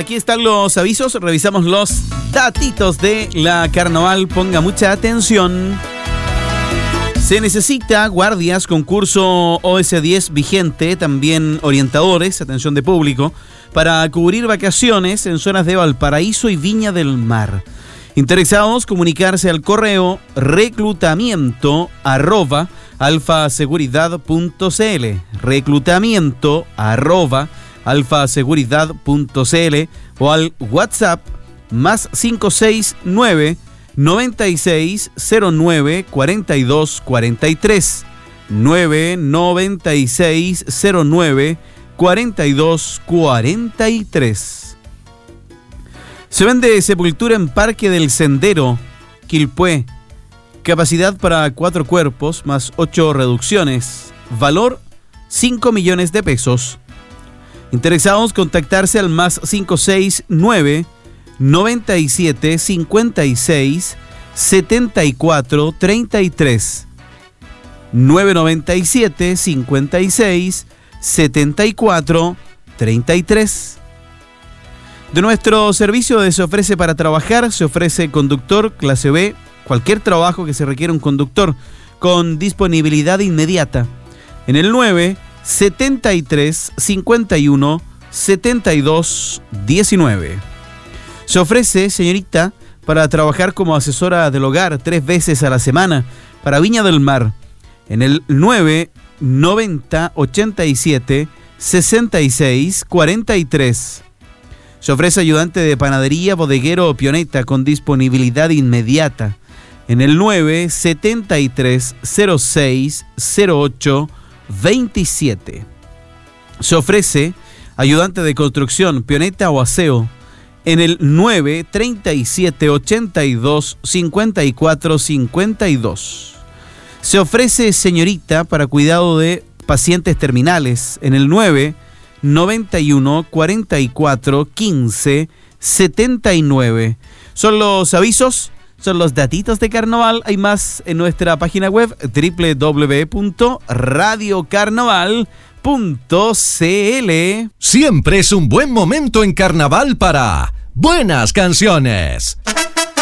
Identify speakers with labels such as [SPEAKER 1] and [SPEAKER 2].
[SPEAKER 1] aquí están los avisos. Revisamos los datitos de la carnaval. Ponga mucha atención. Se necesita guardias, concurso OS10 vigente, también orientadores, atención de público, para cubrir vacaciones en zonas de Valparaíso y Viña del Mar. Interesados, comunicarse al correo reclutamiento@alfaseguridad.cl, reclutamiento@alfaseguridad.cl o al WhatsApp +569 9609 4243 99609 4243. Se vende sepultura en Parque del Sendero, Quilpué. Capacidad para 4 cuerpos más 8 reducciones. Valor 5 millones de pesos. Interesados, contactarse al +569 97 56 74 33 997 56 74 33. De nuestro servicio se ofrece para trabajar, se ofrece conductor clase B, cualquier trabajo que se requiera un conductor, con disponibilidad inmediata. En el 9 73 51 72 19. Se ofrece, señorita, para trabajar como asesora del hogar 3 veces a la semana para Viña del Mar. En el 9 90 87 66 43. Se ofrece ayudante de panadería, bodeguero o pioneta con disponibilidad inmediata. En el 9 73 06 08 27. Se ofrece ayudante de construcción, pioneta o aseo. En el 9 37 82 54 52. Se ofrece señorita para cuidado de pacientes terminales. En el 9 91 44 15 79. Son los avisos, son los datitos de carnaval. Hay más en nuestra página web www.radiocarnaval.cl.
[SPEAKER 2] Siempre es un buen momento en carnaval para buenas canciones.